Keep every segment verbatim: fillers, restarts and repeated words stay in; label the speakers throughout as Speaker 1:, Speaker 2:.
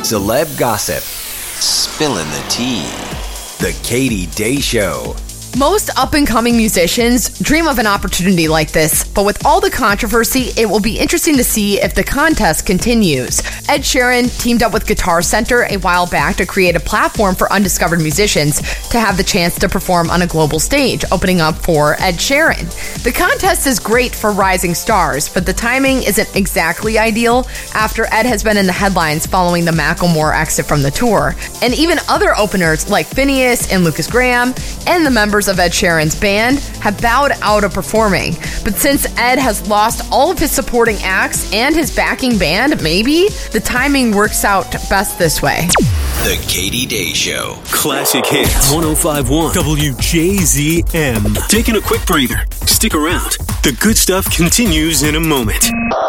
Speaker 1: Celeb gossip.
Speaker 2: Spilling the tea.
Speaker 1: The Katie Day Show.
Speaker 3: Most up-and-coming musicians dream of an opportunity like this, but with all the controversy, it will be interesting to see if the contest continues. Ed Sheeran teamed up with Guitar Center a while back to create a platform for undiscovered musicians to have the chance to perform on a global stage, opening up for Ed Sheeran. The contest is great for rising stars, but the timing isn't exactly ideal after Ed has been in the headlines following the Macklemore exit from the tour. And even other openers like Phineas and Lucas Graham and the members of Ed Sheeran's band have bowed out of performing. But since Ed has lost all of his supporting acts and his backing band, maybe the timing works out best this way.
Speaker 2: The Katie Day Show.
Speaker 4: Classic hits. one oh five point one W J Z M. Taking a quick breather. Stick around. The good stuff continues in a moment.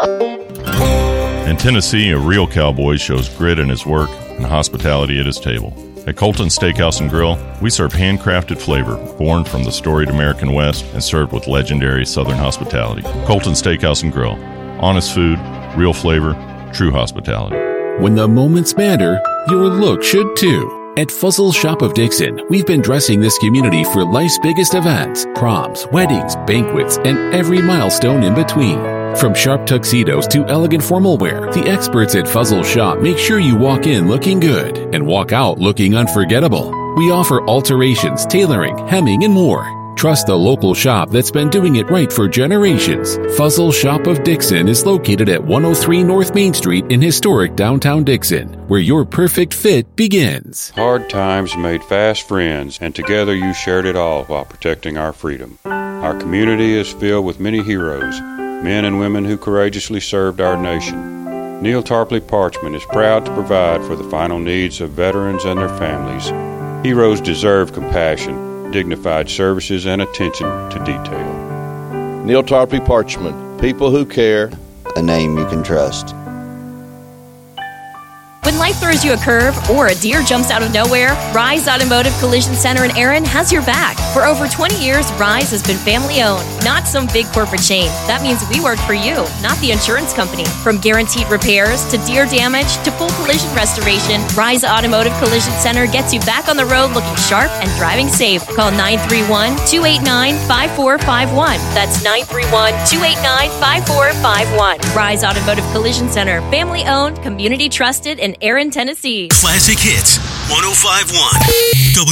Speaker 5: In Tennessee, a real cowboy shows grit in his work and hospitality at his table. At Colton Steakhouse and Grill, we serve handcrafted flavor born from the storied American West and served with legendary Southern hospitality. Colton Steakhouse and Grill. Honest food, real flavor, true hospitality.
Speaker 6: When the moments matter, your look should too. At Fuzzle Shop of Dixon, we've been dressing this community for life's biggest events, proms, weddings, banquets, and every milestone in between. From sharp tuxedos to elegant formal wear, the experts at Fuzzle Shop make sure you walk in looking good and walk out looking unforgettable. We offer alterations, tailoring, hemming, and more. Trust the local shop that's been doing it right for generations. Fuzzle Shop of Dixon is located at one oh three North Main Street in historic downtown Dixon, where your perfect fit begins.
Speaker 7: Hard times made fast friends, and together you shared it all while protecting our freedom. Our community is filled with many heroes, men and women who courageously served our nation. Neil Tarpley Parchman is proud to provide for the final needs of veterans and their families. Heroes deserve compassion, dignified services, and attention to detail.
Speaker 8: Neil Tarpley Parchman, people who care.
Speaker 9: A name you can trust.
Speaker 10: When life throws you a curve or a deer jumps out of nowhere, Rise Automotive Collision Center in Erin has your back. For over twenty years, Rise has been family-owned, not some big corporate chain. That means we work for you, not the insurance company. From guaranteed repairs to deer damage to full collision restoration, Rise Automotive Collision Center gets you back on the road looking sharp and driving safe. Call nine three one, two eight nine, five four five one. That's nine three one, two eight nine, five four five one. Rise Automotive Collision Center, family-owned, community-trusted, and Erin, Tennessee.
Speaker 4: Classic hits, one oh five point one W